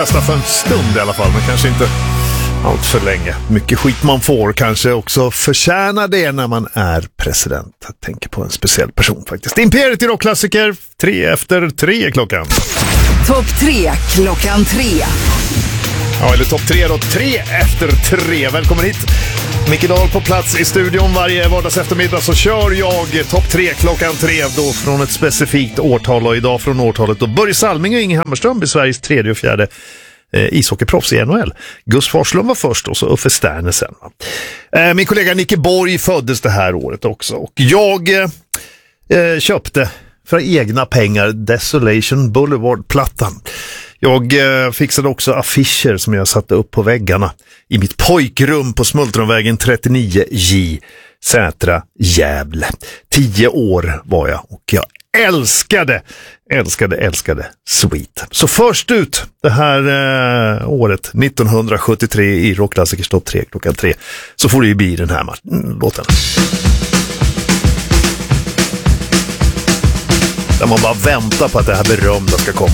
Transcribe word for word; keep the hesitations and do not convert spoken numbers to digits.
Nästan för en stund i alla fall, men kanske inte allt för länge. Mycket skit man får kanske också förtjänar det när man är president. Jag tänker på en speciell person faktiskt. Imperiet i rockklassiker, tre efter tre klockan. Topp tre klockan tre. Ja, eller topp tre då, tre efter tre. Välkommen hit. Micke Dahl på plats i studion. Varje vardags eftermiddag så kör jag topp tre klockan tre då från ett specifikt årtal, och idag från årtalet då Börje Salming och Inge Hammarström blir Sveriges tredje och fjärde eh, ishockeyproffs i N H L. Gus Forslund var först och så Uffe Sterner sen. Eh, min kollega Nicke Borg föddes det här året också, och jag eh, köpte för egna pengar Desolation Boulevard-plattan. Jag eh, fixade också affischer som jag satte upp på väggarna i mitt pojkrum på Smultronvägen trettionio J, Sätra, Gävle. Tio år var jag och jag älskade, älskade, älskade Sweet. Så först ut det här eh, året nittonhundrasjuttiotre i Rockklassikers topp tre klockan tre så får det ju bli den här mm, låten. Där man bara väntar på att det här berömda ska komma.